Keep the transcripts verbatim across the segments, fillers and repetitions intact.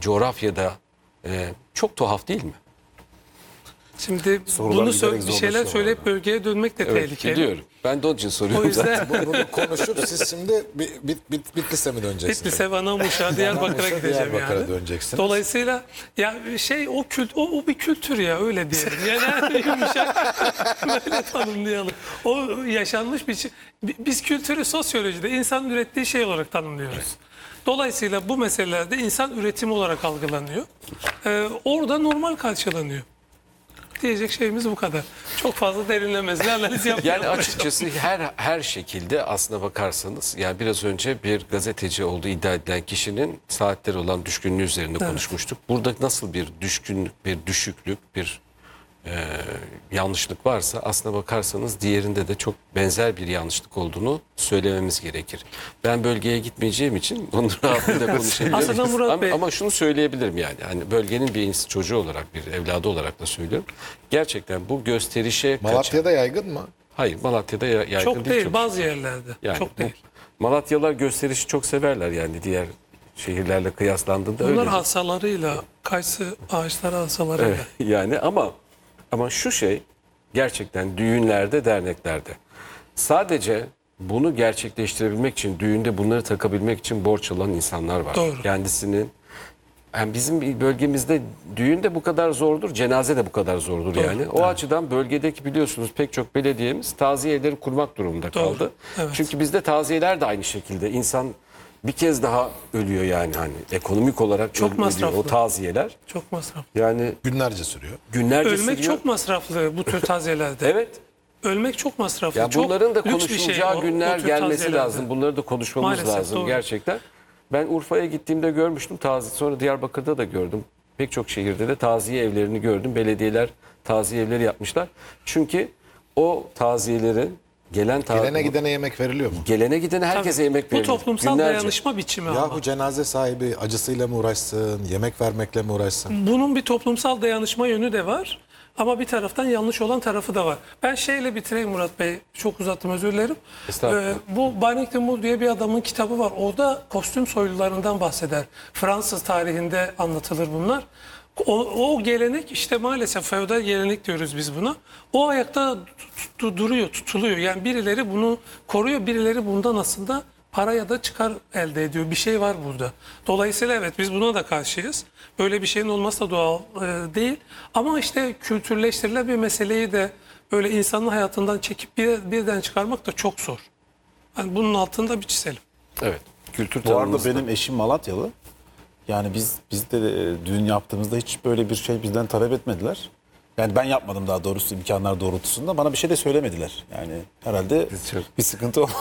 coğrafyada e, çok tuhaf değil mi? Şimdi Sorular bunu giderek sö- bir şeyler zorlaşıyor söyleyip orada. bölgeye dönmek de Evet, tehlikeli. biliyorum. Ben de onun için O soruyorum yüzden zaten. Bunu konuşup siz şimdi Bit, Bit, Bit, Bitlis'e mi döneceksiniz? Bitlis'e, Vanamuş'a, Diyarbakır'a Vanamuş'a, gideceğim Diyarbakır'a yani. döneceksiniz. Dolayısıyla ya şey o kült o, o bir kültür ya öyle diyelim. Yani yumuşak böyle tanımlayalım. O yaşanmış bir şey. Bi- Biz kültürü sosyolojide insanın ürettiği şey olarak tanımlıyoruz. Dolayısıyla bu meselelerde insan üretimi olarak algılanıyor. Ee, orada normal karşılanıyor. Diyecek şeyimiz bu kadar. Çok fazla derinlemesine analiz yapmayalım. Yani açıkçası her her şekilde aslına bakarsanız, yani biraz önce bir gazeteci olduğu iddia edilen kişinin saatleri olan düşkünlüğü üzerinde Evet. konuşmuştuk. Burada nasıl bir düşkünlük, bir düşüklük, bir e, yanlışlık varsa aslına bakarsanız diğerinde de çok benzer bir yanlışlık olduğunu söylememiz gerekir. Ben bölgeye gitmeyeceğim için bunu rahatlıkla konuşabilirim. Aslında Murat ama, Bey- ama şunu söyleyebilirim yani. Hani bölgenin bir ins- çocuğu olarak, bir evladı olarak da söylüyorum. Gerçekten bu gösterişe kaçan... Malatya'da yaygın mı? Hayır, Malatya'da ya- yaygın Çok değil, çok bazı şükür. yerlerde. Yani Çok bu- değil. Malatyalılar gösterişi çok severler yani diğer şehirlerle kıyaslandığında Bunlar öyle. hasalarıyla, kayısı ağaçları hasalarıyla. Evet, yani ama ama şu şey gerçekten düğünlerde, derneklerde sadece bunu gerçekleştirebilmek için, düğünde bunları takabilmek için borç alan insanlar var. Doğru. Kendisinin, yani bizim bölgemizde düğün de bu kadar zordur, cenaze de bu kadar zordur yani. O açıdan bölgedeki biliyorsunuz pek çok belediyemiz taziye evleri kurmak durumunda Doğru, kaldı. evet. Çünkü bizde taziyeler de aynı şekilde. İnsan bir kez daha ölüyor yani, hani ekonomik olarak Çok öl- ölüyor masraflı. o taziyeler. Çok masraflı. Yani Günlerce sürüyor. günlerce Ölmek sürüyor. çok masraflı bu tür taziyelerde. Evet. Ölmek çok masraflı. Ya çok bunların da lüks bir şey konuşulacağı o- günler o tür gelmesi taziyelerde. lazım. Bunları da konuşmamız Maalesef, lazım doğru. gerçekten. Ben Urfa'ya gittiğimde görmüştüm taziye. Sonra Diyarbakır'da da gördüm. Pek çok şehirde de taziye evlerini gördüm. Belediyeler taziye evleri yapmışlar. Çünkü o taziyelerin gelen taziye Gelene gidene yemek veriliyor mu? gelene gidene herkese Tabii, yemek bu verilir. toplumsal Günlerce. dayanışma biçimi ama. Yahu cenaze sahibi acısıyla mı uğraşsın, yemek vermekle mi uğraşsın? Bunun bir toplumsal dayanışma yönü de var. Ama bir taraftan yanlış olan tarafı da var. Ben şeyle bitireyim Murat Bey. Çok uzattım, özür dilerim. Estağfurullah. Ee, bu Barrington Moore diye bir adamın kitabı var. Orada kostüm soylularından bahseder. Fransız tarihinde anlatılır bunlar. O, o gelenek işte maalesef feodal gelenek diyoruz biz buna. O ayakta tut- duruyor, tutuluyor. Yani birileri bunu koruyor, birileri bundan aslında para ya da çıkar elde ediyor. Bir şey var burada. Dolayısıyla evet biz buna da karşıyız. Böyle bir şeyin olması da doğal e, değil. Ama işte kültürleştirilen bir meseleyi de böyle insanın hayatından çekip bir, birden çıkarmak da çok zor. Yani bunun altında bir çizelim. Evet. Kültür Bu arada tanımımızda. benim eşim Malatyalı. Yani biz biz de e, düğün yaptığımızda hiç böyle bir şey bizden talep etmediler. Yani ben yapmadım daha doğrusu imkanlar doğrultusunda. Bana bir şey de söylemediler. Yani herhalde çok- bir sıkıntı olmadı.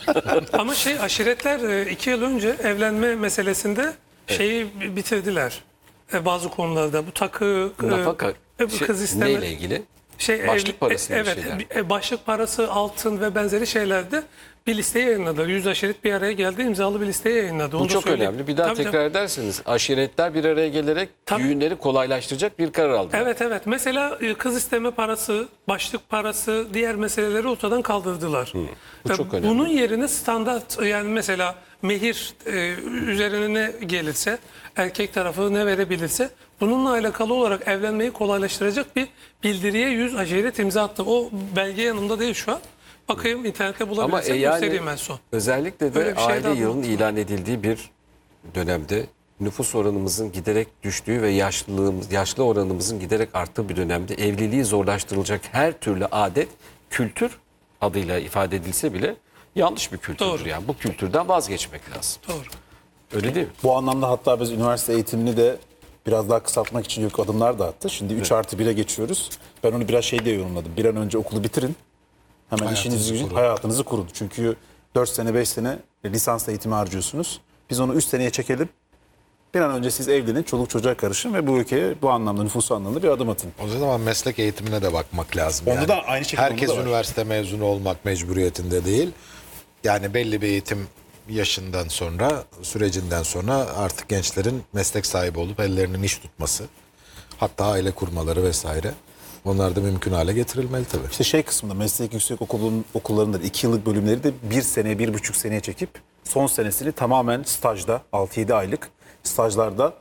Ama şey aşiretler e, iki yıl önce evlenme meselesinde şeyi bi- bitirdiler. E, bazı konularda bu takı, e, Nafaka e, bu şey, kız isteme. neyle ilgili? Şey, Başlık evli- parası e, gibi evet, şeyler. e, başlık parası, altın ve benzeri şeylerde bir listeyi yayınladı. Yüz aşiret bir araya geldi, imzalı bir listeyi yayınladı. Onu Bu da çok söyleyeyim. önemli. Bir daha Tabii, tekrar tabii. ederseniz aşiretler bir araya gelerek Tabii. düğünleri kolaylaştıracak bir karar aldılar. Evet evet. Mesela e, kız isteme parası, başlık parası, diğer meseleleri ortadan kaldırdılar. Bu E, çok önemli. Bunun yerine standart, yani mesela mehir e, üzerine ne gelirse, erkek tarafı ne verebilirse bununla alakalı olarak evlenmeyi kolaylaştıracak bir bildiriye yüz aşiret imza attı. O belge yanımda değil şu an. Bakayım internette Ama bulabilirsem e, yani göstereyim en son. özellikle de Öyle bir şey aile daha yılının bulundum. ilan edildiği bir dönemde nüfus oranımızın giderek düştüğü ve yaşlılığımız, yaşlı oranımızın giderek arttığı bir dönemde evliliği zorlaştırılacak her türlü adet, kültür adıyla ifade edilse bile yanlış bir kültürdür. Doğru. Yani bu kültürden vazgeçmek lazım. Doğru. Öyle değil mi? Bu anlamda hatta biz üniversite eğitimini de biraz daha kısaltmak için büyük adımlar da attı. Şimdi üç artı bire geçiyoruz. Ben onu biraz şey diye yorumladım. Bir an önce okulu bitirin. Hemen Hayatınızı işinizi, kurun. hayatınızı kurun. Çünkü dört sene beş sene lisans eğitimi harcıyorsunuz. Biz onu üç seneye çekelim. Bir an önce siz evlenin, çoluk çocuğa karışın ve bu ülkeye bu anlamda, nüfusu anlamda bir adım atın. O zaman meslek eğitimine de bakmak lazım. Onda da aynı şekilde herkes onda da var. üniversite mezunu olmak mecburiyetinde değil. Yani belli bir eğitim yaşından sonra, sürecinden sonra artık gençlerin meslek sahibi olup ellerinin iş tutması, hatta aile kurmaları vesaire, onlar da mümkün hale getirilmeli tabii. İşte şey kısmında meslek yüksek okulun, okullarında iki yıllık bölümleri de bir sene, bir buçuk seneye çekip son senesini tamamen stajda, altı yedi aylık stajlarda